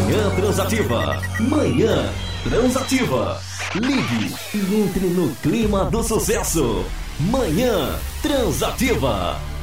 Manhã Transativa. Manhã Transativa. Ligue e entre no clima do sucesso. Manhã Transativa.